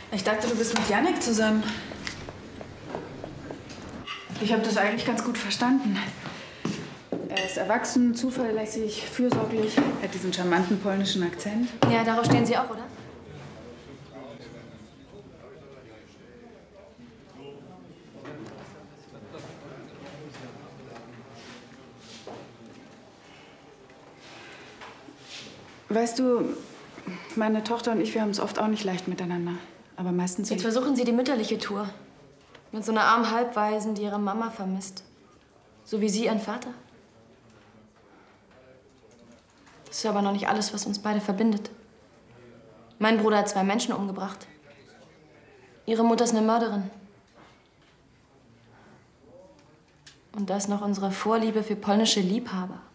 Ich dachte, du bist mit Jannik zusammen. Ich habe das eigentlich ganz gut verstanden. Er ist erwachsen, zuverlässig, fürsorglich, hat diesen charmanten polnischen Akzent. Ja, darauf stehen Sie auch, oder? Weißt du, meine Tochter und ich, wir haben es oft auch nicht leicht miteinander. Aber meistens... Jetzt versuchen Sie die mütterliche Tour. Mit so einer armen Halbwaisen, die ihre Mama vermisst. So wie Sie Ihren Vater. Das ist aber noch nicht alles, was uns beide verbindet. Mein Bruder hat 2 Menschen umgebracht. Ihre Mutter ist eine Mörderin. Und da ist noch unsere Vorliebe für polnische Liebhaber.